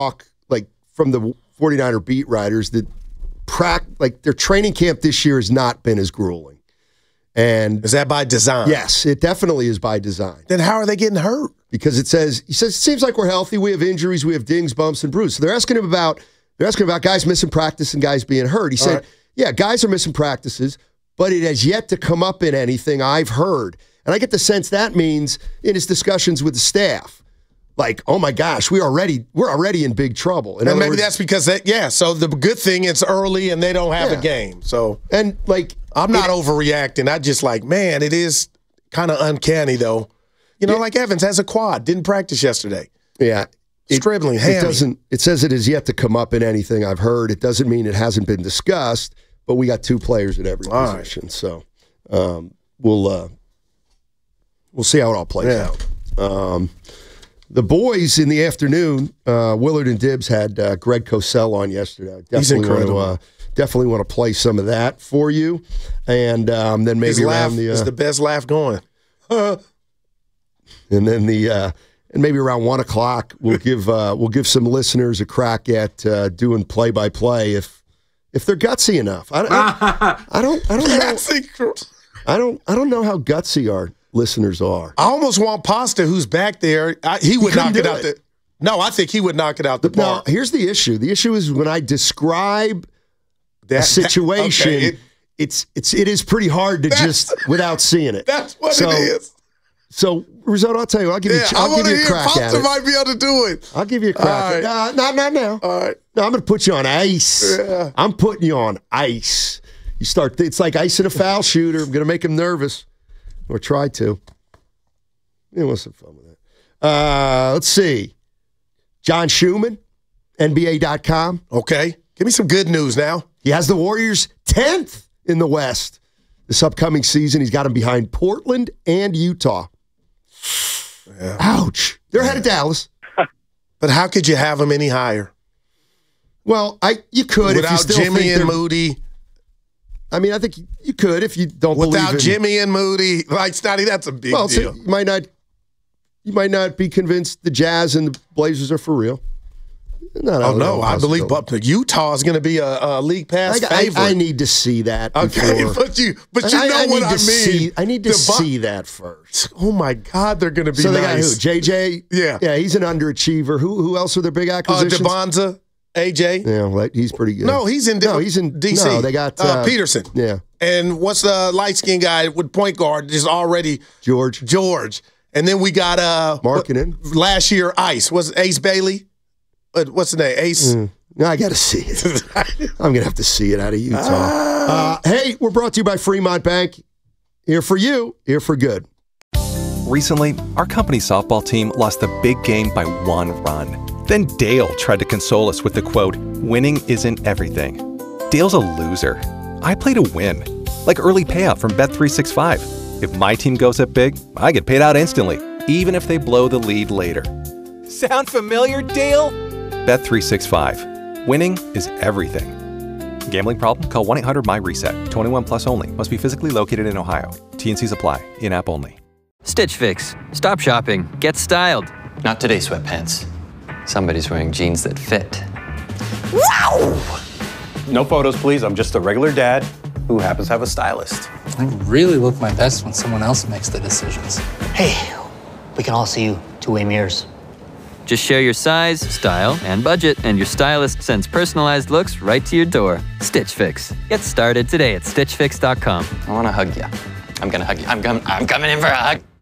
talk like from the 49er beat writers that their training camp this year has not been as grueling. And is that by design? Yes, it definitely is by design. Then how are they getting hurt? Because he says it seems like we're healthy. We have injuries, we have dings, bumps, and bruises. So they're asking about guys missing practice and guys being hurt. He said, yeah, guys are missing practices, but it has yet to come up in anything I've heard. And I get the sense that means in his discussions with the staff, like, oh my gosh, we're already in big trouble. And maybe that's because so the good thing it's early and they don't have a game. So and like I'm not overreacting. I just like, man, it is kind of uncanny though. You know, like Evans has a quad, didn't practice yesterday. Yeah. Scribbling, hammy. It says it has yet to come up in anything I've heard. It doesn't mean it hasn't been discussed, but we got 2 players at every position. Right. So we'll see how it all plays out. The boys in the afternoon, Willard and Dibbs had Greg Cosell on yesterday. He's incredible. Definitely want to play some of that for you, and then maybe his laugh is the best laugh going. And then and maybe around 1 o'clock we'll give some listeners a crack at doing play-by-play if they're gutsy enough. I don't know how gutsy our listeners are. I almost want Pasta, who's back there. He would knock it out. I think he would knock it out the park. Now, here's the issue. The issue is when I describe a situation, it is pretty hard to just without seeing it. That's what it is. So, Risotto, I'll tell you, I'll give you a crack Pasta at it. might be able to do it. I'll give you a crack at it. Not now. All right. No, I'm going to put you on ice. Yeah. I'm putting you on ice. It's like icing a foul shooter. I'm going to make him nervous. Or try to. Yeah, we'll have some fun with that. Let's see. John Schumann, NBA.com. Okay. Give me some good news now. He has the Warriors 10th in the West this upcoming season. He's got them behind Portland and Utah. Yeah. Ouch. They're ahead of Dallas. But how could you have them any higher? Well, you could without if you still Jimmy think and Moody. I mean, I think you could if you don't believe without Jimmy and Moody. Like, Snotty, that's a big deal. So you might not be convinced the Jazz and the Blazers are for real. I believe Utah is going to be a league pass favorite. I need to see that. Okay, but you know what I mean. I need to see that first. Oh my God, they're going to be so nice. They got who? JJ? Yeah, he's an underachiever. Who else are their big acquisitions? DeBonza, AJ. Yeah, he's pretty good. No, he's in DC. No, they got Peterson. Yeah, and what's the light skinned guy with point guard? Is already George. And then we got Markkanen. Last year, Ice was Ace Bailey. What's the name? Ace. No, I got to see it. I'm gonna have to see it out of Utah. Hey, we're brought to you by Fremont Bank. Here for you. Here for good. Recently, our company softball team lost the big game by 1 run. Then Dale tried to console us with the quote, "Winning isn't everything." Dale's a loser. I play to win, like early payout from Bet365. If my team goes up big, I get paid out instantly, even if they blow the lead later. Sound familiar, Dale? Bet365. Winning is everything. Gambling problem? Call 1-800-MY-RESET. 21 plus only. Must be physically located in Ohio. T&Cs apply. In-app only. Stitch Fix. Stop shopping. Get styled. Not today, sweatpants. Somebody's wearing jeans that fit. Wow! No photos, please. I'm just a regular dad who happens to have a stylist. I really look my best when someone else makes the decisions. Hey, we can all see you two-way mirrors. Just share your size, style, and budget, and your stylist sends personalized looks right to your door. Stitch Fix. Get started today at StitchFix.com. I want to hug you. I'm going to hug you. I'm coming in for a hug.